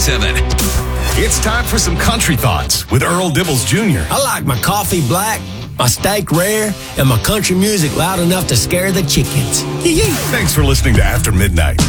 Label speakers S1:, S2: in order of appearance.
S1: 97.
S2: It's time for some country thoughts with Earl Dibbles Jr.
S3: I like my coffee black, my steak rare, and my country music loud enough to scare the chickens.
S2: Thanks for listening to After Midnight.